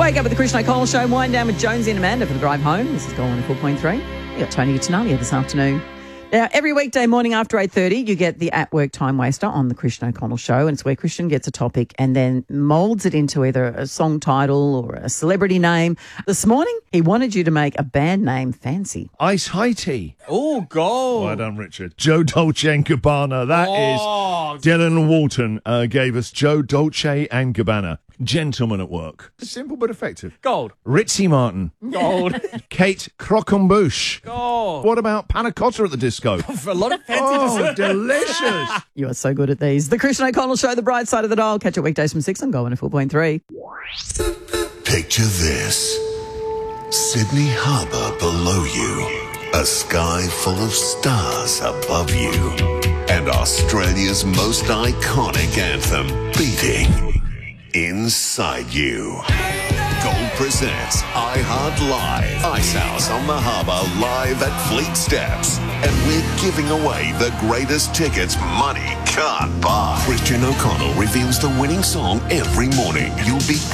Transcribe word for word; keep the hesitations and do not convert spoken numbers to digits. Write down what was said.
Wake up with the Christian O'Connell Show. Wind down with Jonesy and Amanda for the drive home. This is Gold one oh four point three. You got Tony Gittinalia this afternoon. Now, every weekday morning after eight thirty, you get the At Work Time Waster on the Christian O'Connell Show, and it's where Christian gets a topic and then moulds it into either a song title or a celebrity name. This morning, he wanted you to make a band name fancy. Ice High Tea. Oh, gold. Well done, Richard. Joe Dolce and Gabbana. That Oh. is Dylan Walton uh, gave us Joe Dolce and Gabbana. Gentleman at work. Simple but effective. Gold. Ritzy Martin. Gold. Kate Croquembouche. Gold. What about panna cotta at the disco? For a lot of fancy Oh, dessert. delicious. You are so good at these. The Christian O'Connell Show, the bright side of the dial. Catch it weekdays from six on Gold one oh four point three. Picture this. Sydney Harbour below you, a sky full of stars above you, and Australia's most iconic anthem beating inside you. Gold presents iHeart Live. Ice House on the Harbour live at Fleet Steps. And we're giving away the greatest tickets money can't buy. Christian O'Connell reveals the winning song every morning. You'll be